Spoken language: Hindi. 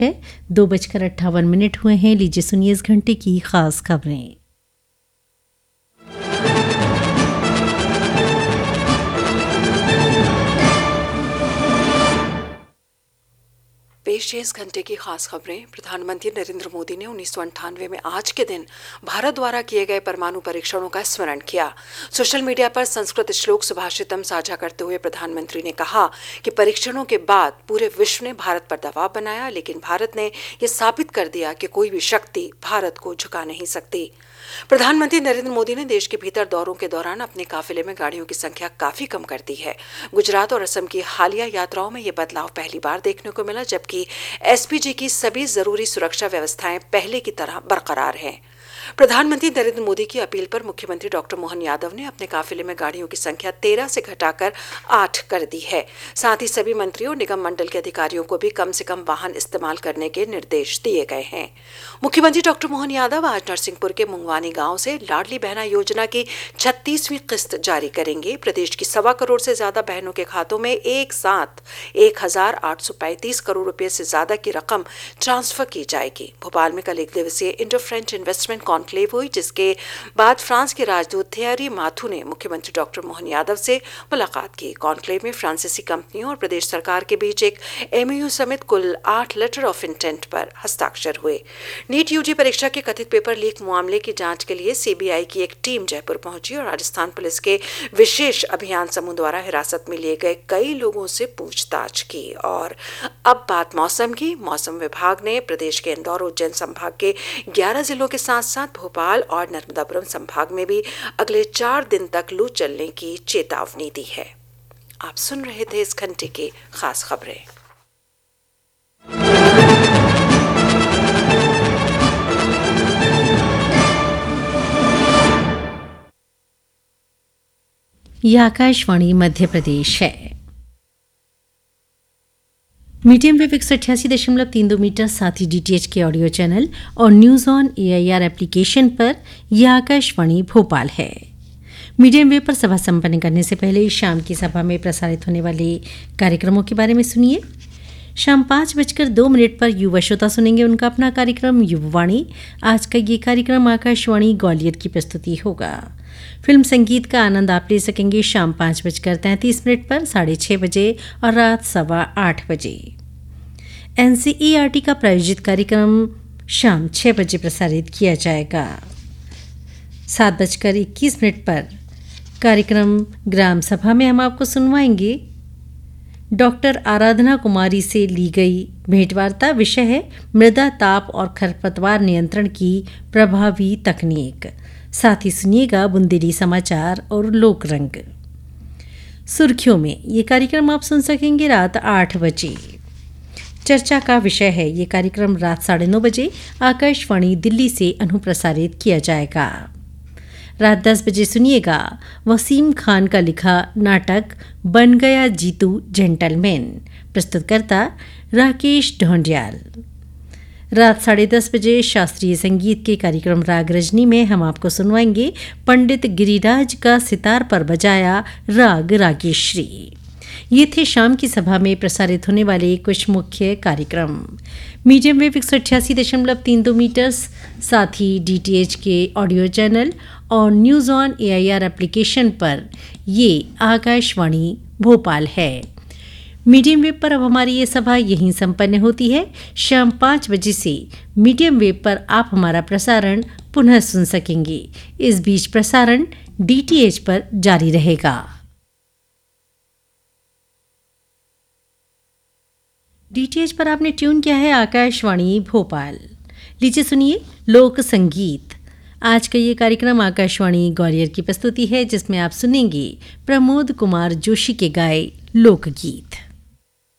है 2:58 हुए हैं। लीजिए सुनिए इस घंटे की खास खबरें। पेश है इस घंटे की खास खबरें। प्रधानमंत्री नरेंद्र मोदी ने 1998 में आज के दिन भारत द्वारा किए गए परमाणु परीक्षणों का स्मरण किया। सोशल मीडिया पर संस्कृत श्लोक सुभाषितम साझा करते हुए प्रधानमंत्री ने कहा कि परीक्षणों के बाद पूरे विश्व ने भारत पर दबाव बनाया, लेकिन भारत ने यह साबित कर दिया कि कोई भी शक्ति भारत को झुका नहीं सकती। प्रधानमंत्री नरेंद्र मोदी ने देश के भीतर दौरों के दौरान अपने काफिले में गाड़ियों की संख्या काफी कम कर दी है। गुजरात और असम की हालिया यात्राओं में यह बदलाव पहली बार देखने को मिला, जबकि एसपीजी की सभी जरूरी सुरक्षा व्यवस्थाएं पहले की तरह बरकरार हैं। प्रधानमंत्री नरेंद्र मोदी की अपील पर मुख्यमंत्री डॉक्टर मोहन यादव ने अपने काफिले में गाड़ियों की संख्या 13 से घटाकर 8 कर दी है। साथ ही सभी मंत्रियों निगम मंडल के अधिकारियों को भी कम से कम वाहन इस्तेमाल करने के निर्देश दिए गए हैं। मुख्यमंत्री डॉक्टर मोहन यादव आज नरसिंहपुर के मुंगवानी गांव से लाडली बहना योजना की 36वीं किस्त जारी करेंगे। प्रदेश की 1.25 करोड़ से ज्यादा बहनों के खातों में एक साथ 1,835 करोड़ रुपए से ज्यादा की रकम ट्रांसफर की जाएगी। भोपाल में कल एक दिवसीय इंडो फ्रेंच इन्वेस्टमेंट कॉन्क्लेव हुई, जिसके बाद फ्रांस के राजदूत थियरी माथू ने मुख्यमंत्री डॉक्टर मोहन यादव से मुलाकात की। कॉन्क्लेव में फ्रांसीसी कंपनियों और प्रदेश सरकार के बीच एक एमओयू समेत कुल 8 लेटर ऑफ इंटेंट पर हस्ताक्षर हुए। नीट यूजी परीक्षा के कथित पेपर लीक मामले की जांच के लिए सीबीआई की एक टीम जयपुर पहुंची और राजस्थान पुलिस के विशेष अभियान समूह द्वारा हिरासत में लिए गए कई लोगों से पूछताछ की। और अब बात मौसम की। मौसम विभाग ने प्रदेश के इंदौर उज्जैन संभाग के 11 जिलों के साथ साथ भोपाल और नर्मदापुरम संभाग में भी अगले 4 दिन तक लू चलने की चेतावनी दी है। आप सुन रहे थे इस घंटे की खास खबरें। यह आकाशवाणी मध्य प्रदेश है। मीडियम वेव 188.32 मीटर, साथ ही डीटीएच के ऑडियो चैनल और न्यूज ऑन एआईआर एप्लीकेशन पर यह आकाशवाणी भोपाल है। मीडियम वेव पर सभा संपन्न करने से पहले शाम की सभा में प्रसारित होने वाले कार्यक्रमों के बारे में सुनिए। शाम 5:02 पर युवा श्रोता सुनेंगे उनका अपना कार्यक्रम युववाणी। आज का ये कार्यक्रम आकाशवाणी ग्वालियर की प्रस्तुति होगा। फिल्म संगीत का आनंद आप ले सकेंगे शाम 5:33 पर 6:30 बजे और रात 8:15 बजे। एनसीईआरटी का प्रायोजित कार्यक्रम शाम 6 बजे प्रसारित किया जाएगा। 7:21 पर कार्यक्रम ग्राम सभा में हम आपको सुनवाएंगे डॉक्टर आराधना कुमारी से ली गई भेंटवार्ता। विषय है मृदा ताप और खरपतवार नियंत्रण की प्रभावी तकनीक। साथ ही सुनिएगा बुंदेली समाचार और लोक रंग। सुर्खियों में ये कार्यक्रम आप सुन सकेंगे रात 8 बजे। चर्चा का विषय है ये कार्यक्रम रात 9:30 बजे आकाशवाणी दिल्ली से अनुप्रसारित किया जाएगा। रात 10 बजे सुनिएगा वसीम खान का लिखा नाटक बन गया जीतू जेंटलमैन। प्रस्तुतकर्ता राकेश ढोंडियाल। रात 10:30 बजे शास्त्रीय संगीत के कार्यक्रम राग रजनी में हम आपको सुनवाएंगे पंडित गिरिराज का सितार पर बजाया राग रागेश्री। ये थे शाम की सभा में प्रसारित होने वाले कुछ मुख्य कार्यक्रम। मीडियम वेव 188.32 मीटर्स, साथ ही डीटीएच के ऑडियो चैनल और न्यूज ऑन एआईआर एप्लीकेशन पर ये आकाशवाणी भोपाल है। मीडियम वेव पर अब हमारी ये सभा यहीं संपन्न होती है। शाम 5 बजे से मीडियम वेव पर आप हमारा प्रसारण पुनः सुन सकेंगे। इस बीच प्रसारण डीटीएच पर जारी रहेगा। डीटीएच पर आपने ट्यून किया है आकाशवाणी भोपाल। लीजिए सुनिए लोक संगीत। आज का ये कार्यक्रम आकाशवाणी ग्वालियर की प्रस्तुति है, जिसमें आप सुनेंगे प्रमोद कुमार जोशी के गाए लोकगीत।